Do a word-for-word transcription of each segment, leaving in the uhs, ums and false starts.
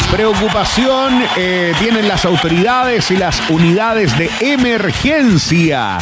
Preocupación eh, tienen las autoridades y las unidades de emergencia.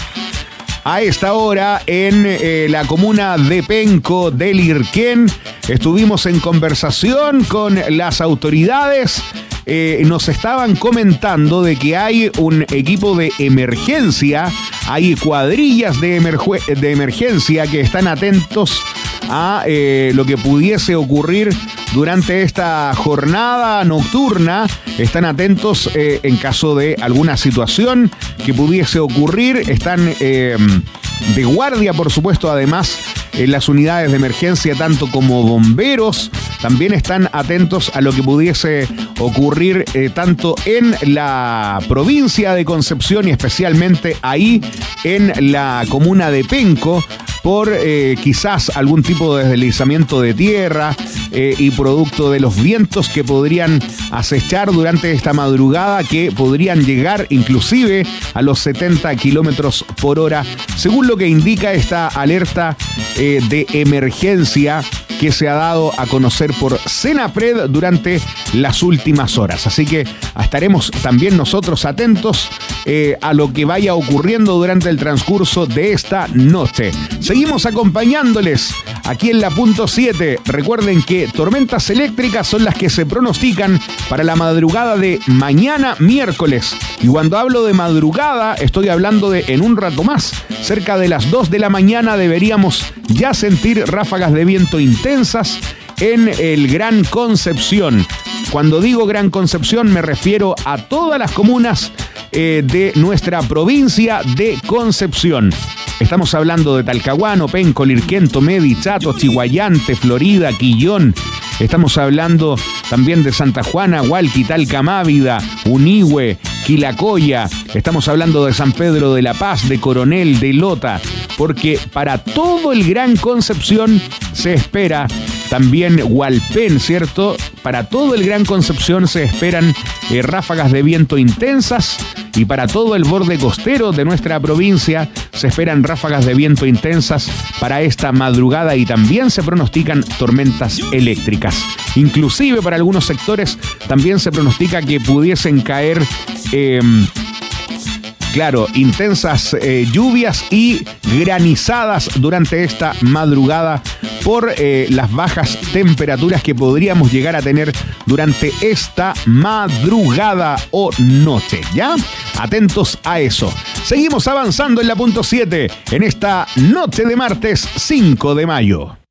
A esta hora, en eh, la comuna de Penco del Irquén, estuvimos en conversación con las autoridades. Eh, nos estaban comentando de que hay un equipo de emergencia, hay cuadrillas de, emerge- de emergencia que están atentos a eh, lo que pudiese ocurrir durante esta jornada nocturna. Están atentos eh, en caso de alguna situación que pudiese ocurrir. Están eh, de guardia, por supuesto, además en las unidades de emergencia, tanto como bomberos. También están atentos a lo que pudiese ocurrir eh, tanto en la provincia de Concepción y especialmente ahí en la comuna de Penco, por eh, quizás algún tipo de deslizamiento de tierra eh, y producto de los vientos que podrían acechar durante esta madrugada, que podrían llegar inclusive a los setenta kilómetros por hora, según lo que indica esta alerta eh, de emergencia que se ha dado a conocer por Senapred durante las últimas horas. Así que estaremos también nosotros atentos eh, a lo que vaya ocurriendo durante el transcurso de esta noche. Seguimos acompañándoles aquí en la punto siete. Recuerden que tormentas eléctricas son las que se pronostican para la madrugada de mañana miércoles. Y cuando hablo de madrugada, estoy hablando de en un rato más. Cerca de las dos de la mañana deberíamos ya sentir ráfagas de viento intensas en el Gran Concepción. Cuando digo Gran Concepción me refiero a todas las comunas eh, de nuestra provincia de Concepción. Estamos hablando de Talcahuano, Penco, Lirquén, Tomedi, Chato, Chihuayante, Florida, Quillón. Estamos hablando también de Santa Juana, Hualqui, Talca, Mávida, Unihue, Quilacoya. Estamos hablando de San Pedro de la Paz, de Coronel, de Lota, porque para todo el Gran Concepción se espera también Hualpén, ¿cierto? Para todo el Gran Concepción se esperan eh, ráfagas de viento intensas, y para todo el borde costero de nuestra provincia se esperan ráfagas de viento intensas para esta madrugada, y también se pronostican tormentas eléctricas. Inclusive para algunos sectores también se pronostica que pudiesen caer eh, Claro, intensas eh, lluvias y granizadas durante esta madrugada por eh, las bajas temperaturas que podríamos llegar a tener durante esta madrugada o noche, ¿ya? Atentos a eso. Seguimos avanzando en la punto siete en esta noche de martes cinco de mayo.